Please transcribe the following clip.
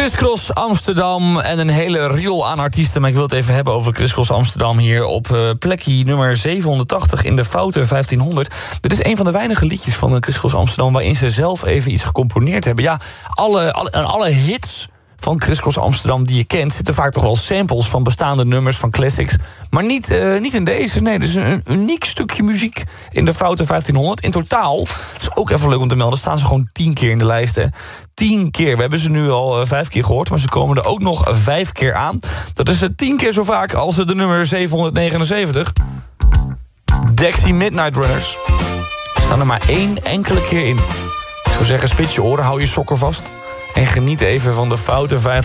Crisscross Amsterdam en een hele riool aan artiesten. Maar ik wil het even hebben over Crisscross Amsterdam hier op plekje nummer 780 in de Foute 1500. Dit is een van de weinige liedjes van Crisscross Amsterdam waarin ze zelf even iets gecomponeerd hebben. Ja, alle hits van Crisscross Amsterdam die je kent zitten vaak toch wel samples van bestaande nummers, van classics. Maar niet in deze. Nee, dus een uniek stukje muziek in de Foute 1500. In totaal, dat is ook even leuk om te melden, staan ze gewoon 10 keer in de lijst. Hè. 10 keer. We hebben ze nu al 5 keer gehoord, maar ze komen er ook nog 5 keer aan. Dat is 10 keer zo vaak als de nummer 779. Dexy Midnight Runners. Er staan er maar 1 enkele keer in. Ik zou zeggen, spits je oren, hou je sokken vast en geniet even van de Foute 1500.